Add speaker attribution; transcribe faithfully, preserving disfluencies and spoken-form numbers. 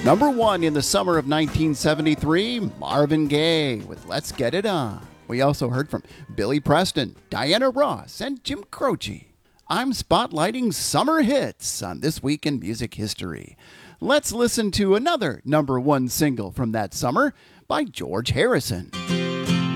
Speaker 1: Number one in the summer of nineteen seventy-three, Marvin Gaye with Let's Get It On. We also heard from Billy Preston, Diana Ross, and Jim Croce. I'm spotlighting summer hits on This Week in Music History. Let's listen to another number one single from that summer by George Harrison.